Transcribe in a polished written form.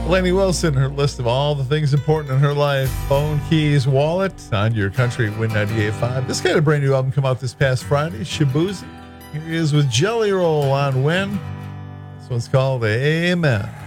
Lainey Wilson, her list of all the things important in her life: phone, keys, wallet, on your country Win 98.5. This got a brand new album come out this past Friday, Shabuzi. Here he is with Jelly Roll on Win. This one's called Amen.